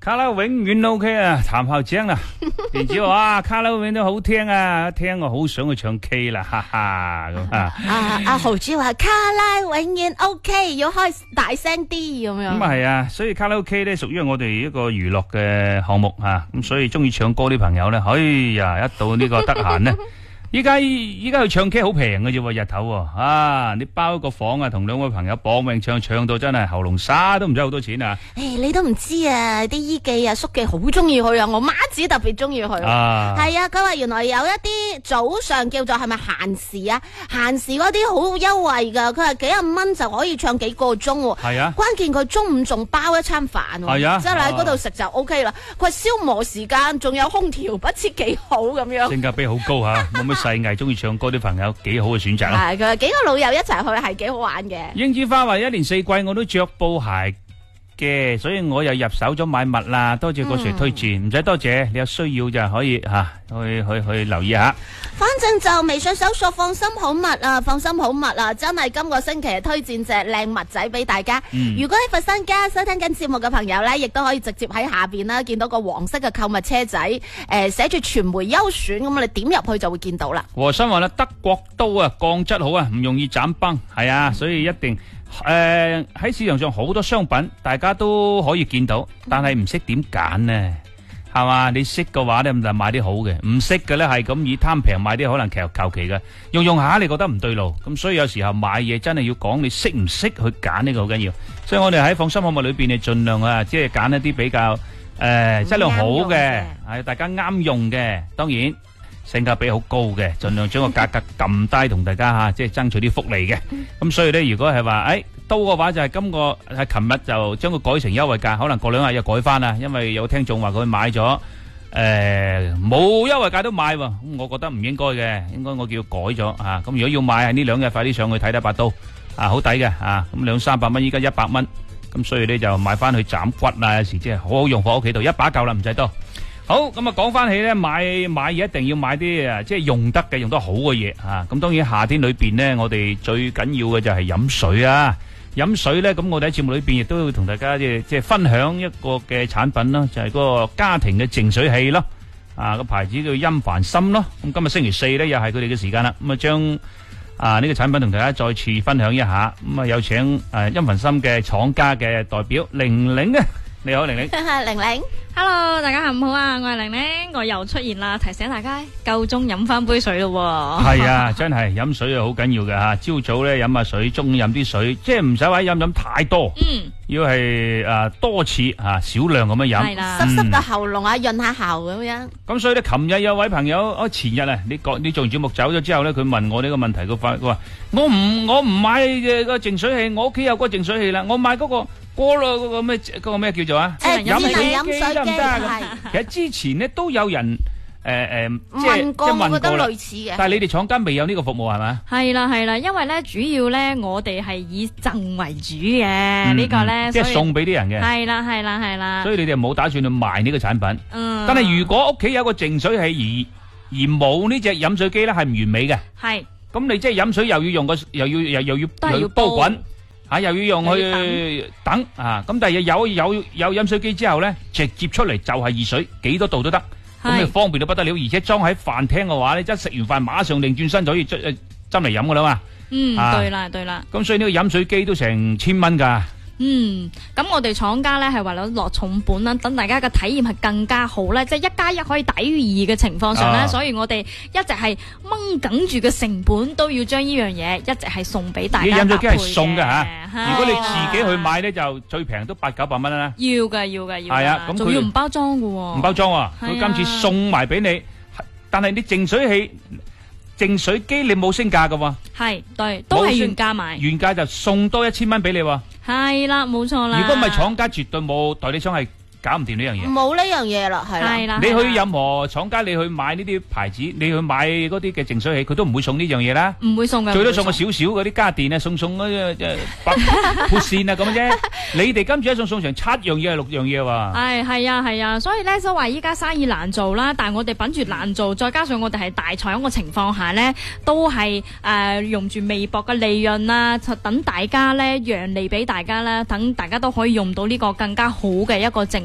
卡拉永遠 OK 啊，譚校長啦，然之後卡拉永都好聽啊，一聽我好想去唱 K 啦，哈哈咁啊。 阿豪豬話卡拉永遠 OK，要開大聲啲咁樣。 咁啊係啊，所以卡拉 OK 咧屬於我哋一個娛樂嘅項目啊，咁所以中意唱歌啲朋友咧，哎呀，一到呢個得閒咧。依家去唱 K 好平嘅啫喎，日頭喎，你包一個房啊，同兩位朋友搏命唱到真係喉嚨沙都唔使好多錢啊！ 你都唔知啊，啲姨記啊、叔記好中意去啊，我媽子特別中意去。係啊，佢話原來有一啲早上叫做係咪閒時啊？閒時嗰啲好優惠噶，佢話幾廿蚊就可以唱幾個鐘喎。係啊，關鍵佢中午仲包一餐飯喎。係啊，即係你喺嗰度食就 OK 啦。佢話消磨時間，仲有空調，不知幾好咁樣。性價比好高嚇，冇乜細藝中意唱歌啲朋友幾好嘅選擇啊！係佢幾個老友一齊去係幾好玩嘅。英之花話一年四季我都着布鞋嘅，所以我又入手咗買襪啦。多謝郭 Sir 推薦，唔使多謝，你有需要就可以去留意下。反正就微信搜索放心好物啊，放心好物啊，真係今個星期推薦隻靚襪仔俾大家。如果喺佛山家收聽緊節目嘅朋友呢，亦都可以直接喺下邊啦，見到個黃色嘅購物車仔，寫住傳媒優選，咁你點入去就會見到啦。和珅話啦，德國刀啊，鋼質好啊，唔容易斬崩，係啊，所以一定喺市場上好多商品，大家都可以見到，但係唔識點揀呢。係嘛？你識嘅話咧，就買啲好嘅；唔識嘅咧，係咁以貪平買啲可能求其嘅，用下你覺得唔對路，咁所以有時候買嘢真係要講你識唔識去揀，呢個好緊要。所以我哋喺放心好物裏邊，你盡量即係揀一啲比較質量好嘅，係大家啱用嘅，當然性價比好高嘅，盡量將個價格撳低，同大家即係爭取啲福利嘅。咁所以咧，如果係話刀嘅話就係琴日就將佢改成優惠價，可能過2日又改翻啦，因為有聽眾話佢買咗冇優惠價都買喎，咁我覺得唔應該嘅，應該我叫改咗咁如果要買係呢2日快啲上去睇睇把刀好抵嘅咁200-300蚊，依家100蚊，咁所以咧就買翻去斬骨啊，有時即係好好用，放屋企度一把夠啦，唔使多。好，咁講翻起咧，買嘢一定要買啲即係用得嘅、用得好嘅嘢咁當然夏天裏邊呢，我哋最緊要嘅就係飲水啊。飲水咧，咁我哋喺節目裏邊亦都會同大家即係分享一個嘅產品啦，就係嗰個家庭嘅淨水器咯。個牌子叫甄凡心咯。咁今日星期4咧，又係佢哋嘅時間啦。咁將呢個產品同大家再次分享一下。咁有請甄凡心嘅廠家嘅代表玲玲啊，你好，玲玲。玲玲 ，Hello， 大家下午好啊，我係玲玲，我又出現啦，提醒大家夠鐘飲翻杯水咯。係啊，真係飲水係好緊要嘅吓，朝早咧飲下水，中午飲啲水，即係唔使話飲太多，要係多次少量咁樣飲，係啦， 濕個喉嚨潤下喉咁樣。咁所以咧，琴日有位朋友，前日你做完節目走咗之後咧，佢問我呢個問題，佢話我唔買個淨水器，我屋企有個淨水器啦，我買嗰個嗰個咩叫做飲水機得唔得？其實之前呢都有人問過，我覺得類似嘅。 但係你哋廠家未有呢個服務係咪？ 係啦，因為咧主要咧我哋係以贈為主嘅呢個咧， 即係送俾啲人嘅。 係啦。所以你哋冇打算去賣呢個產品。但係如果屋企有個淨水器而冇呢隻飲水機咧，係唔完美嘅。係。咁你即係飲水又要用又要煲滾。又要用去等咁但係有飲水機之後咧，直接出嚟就係熱水，幾多度都得，咁你方便到不得了。而且裝喺飯廳嘅話咧，一食完飯馬上擰轉身就可以斟嚟飲噶啦嘛。 對啦。咁所以呢個飲水機都成1000蚊噶。 咁我哋廠家咧係為咗落重本啦，等大家嘅體驗係更加好咧，即係1+1可以抵於2嘅情況上咧，所以我哋一直係掹緊住嘅成本都要將呢樣嘢一直係送俾大家。 飲水機係送嘅吓，如果你自己去買咧就最平都800-900蚊啦。要嘅。係啊，咁仲要唔包裝嘅喎。 唔包裝佢今次送埋俾你，但係你淨水器。淨水機你冇升價噶喎， 係對，都係原價買， 原價就送多1000蚊俾你喎， 係啦，冇錯啦。 如果唔係廠家絕對冇代理商係搞唔掂呢樣嘢， 冇呢樣嘢啦，係啦。 你去任何廠家，你去買呢啲牌子，你去買嗰啲嘅淨水器，佢都唔會送呢樣嘢啦， 唔會送嘅， 最多送個少少嗰啲家電啊，送嗰撥線啊咁啫。你哋今次一送成7樣嘢係6樣嘢喎， 係啊，所以咧就話依家生意難做啦，但係我哋品住難做，再加上我哋係大廠嘅情況下咧，都係用住微薄嘅利潤啦，就等大家咧讓利俾大家啦，等大家都可以用到呢個更加好嘅一個淨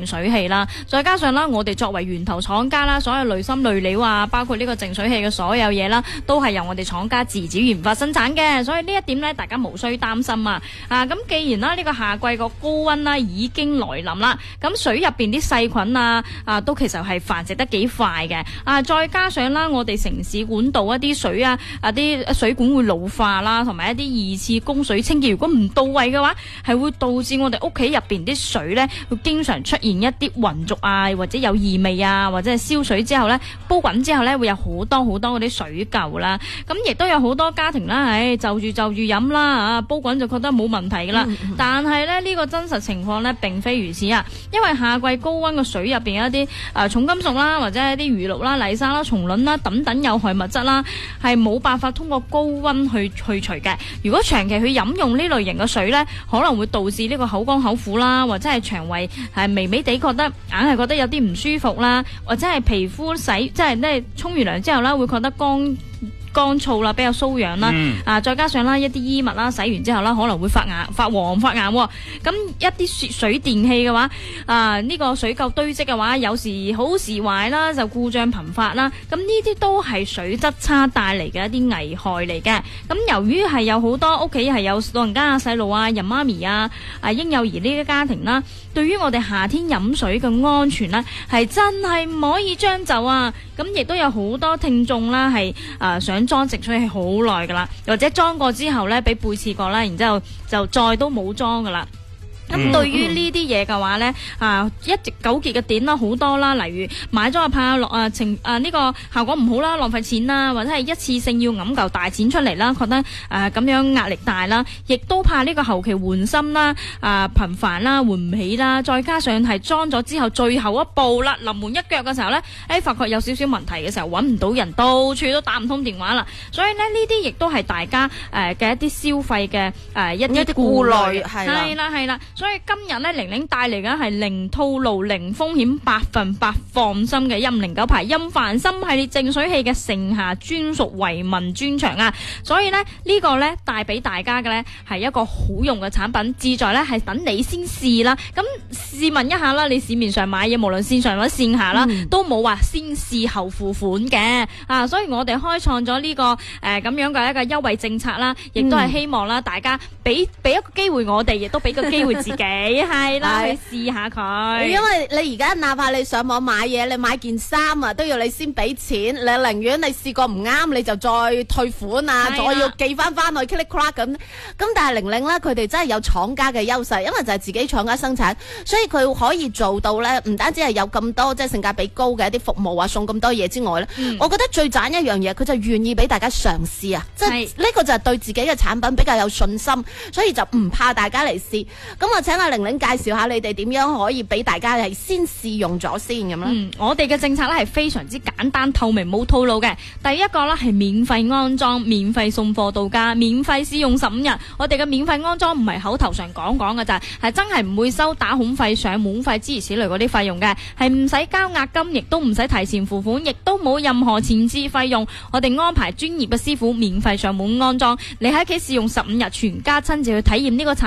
水器啦，再加上啦，我哋作為源頭廠家啦，所有濾芯濾料啊，包括呢個淨水器嘅所有嘢啦，都係由我哋廠家自主研發生產嘅，所以呢一點呢，大家無需擔心啊！咁既然啦呢個夏季個高溫啦已經來臨啦，咁水入邊啲細菌啊都其實係繁殖得幾快嘅再加上啦，我哋城市管道一啲水啲水管會老化啦，同埋一啲二次供水清潔如果唔到位嘅話，係會導致我哋屋企入邊啲水呢會經常出現一啲渾濁或者有異味或者係燒水之後呢，煲滾之後呢會有好多嗰啲水垢啦。咁亦都有好多家庭啦，就住飲啦煲滾就覺得冇問題噶啦。但係咧呢個真實情況呢並非如此啊，因為夏季高溫嘅水入邊有一啲重金屬啦，或者係一啲魚氯啦、泥沙啦、蟲卵啦等等有害物質啦，係冇辦法通過高溫去除嘅。如果長期去飲用呢類型嘅水呢，可能會導致呢個口乾口苦啦，或者係腸胃係微微地硬係覺得有啲唔舒服啦，或者係皮膚即係咧沖完涼之後啦，會覺得乾燥啦，比較瘙癢啦，再加上啦一啲衣物啦，洗完之後啦可能會發黃發硬，咁一啲水電器嘅話，呢個水垢堆積嘅話，有時好時壞啦，就故障頻發啦，咁呢啲都係水質差帶嚟嘅一啲危害嚟嘅。咁由於係有好多屋企係有老人家、細路孕媽咪嬰幼兒呢啲家庭啦，對於我哋夏天飲水嘅安全呢，係真係唔可以將就啊！咁亦都有好多聽眾啦，係想裝淨水器好耐噶啦，或者裝過之後呢，俾背刺過啦，然之後就再都冇裝噶啦。咁對於呢啲嘢嘅話呢，一直糾結嘅點啦好多啦，例如買咗怕落呢個效果唔好啦，浪費錢啦，或者係一次性要揞嚿大錢出嚟啦，覺得咁樣壓力大啦，亦都怕呢個後期換芯啦頻繁啦，換唔起啦，再加上係裝咗之後最後一步啦，臨門一腳嘅時候呢，發覺有少少問題嘅時候揾唔到人，到處都打唔通電話啦，所以呢啲亦都係大家嘅一啲消費嘅一啲顧慮，係啦。所以今日呢，玲玲帶嚟嘅係零套路、零風險、100%放心嘅10509牌音凡森系列淨水器嘅盛夏專屬維民專場啊！所以呢，呢個呢帶俾大家嘅呢係一個好用嘅產品，志在呢係等你先試啦。咁試問一下啦，你市面上買嘢，無論線上或者線下啦，都冇話先試後付款嘅所以我哋開創咗呢個咁樣嘅一個優惠政策啦，亦都係希望啦，大家俾一個機會我哋，亦都俾個機會自己。係啦，去試下佢。 因為你而家哪怕你上網買嘢，你買件衫都要你先俾錢，你寧願你試過唔啱，你就再退款再要寄翻去 click clack 咁。但係玲玲咧，佢哋真係有廠家嘅優勢，因為就係自己廠家生產，所以佢可以做到咧，唔單止係有咁多即係性價比高嘅一啲服務送咁多嘢之外咧，我覺得最讚一樣嘢，佢就願意俾大家嘗試即係呢個就係對自己嘅產品比較有信心，所以就唔怕大家嚟試。咁我請阿玲玲介紹下你哋點樣可以俾大家係先試用咗先咁啦。 我哋嘅政策咧係非常之簡單透明，冇套路嘅。第一個咧係免費安裝、免費送貨到家、免費試用15日。我哋嘅免費安裝唔係口頭上講嘅咋，係真係唔會收打孔費、上門費諸如此類嗰啲費用嘅，係唔使交押金，亦都唔使提前付款，亦都冇任何前置費用。我哋安排專業嘅師傅免費上門安裝，你喺屋企試用15日，全家親自去體驗呢個產